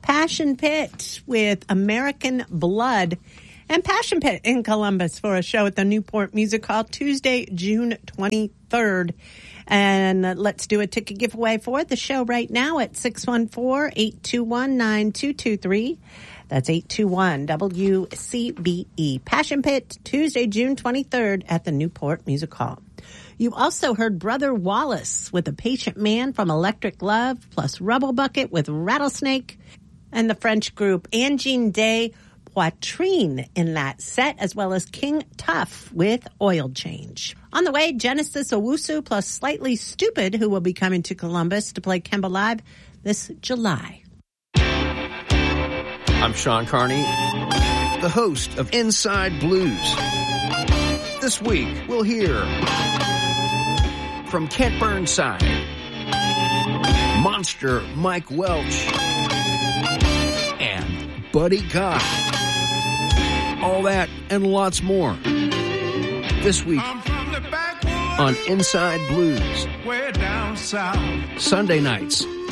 Passion Pit with American Blood. And Passion Pit in Columbus for a show at the Newport Music Hall Tuesday, June 23rd. And let's do a ticket giveaway for the show right now at 614-821-9223. That's 821-WCBE. Passion Pit, Tuesday, June 23rd at the Newport Music Hall. You also heard Brother Wallace with A Patient Man from Electric Love, plus Rubble Bucket with Rattlesnake, and the French group Angine Day Poitrine in that set, as well as King Tough with Oil Change. On the way, Genesis Owusu plus Slightly Stupid, who will be coming to Columbus to play Kemba Live this July. I'm Sean Carney, the host of Inside Blues. This week, we'll hear from Kent Burnside, Monster Mike Welch, and Buddy Guy. All that and lots more. This week on Inside Blues. Way down south. Sunday nights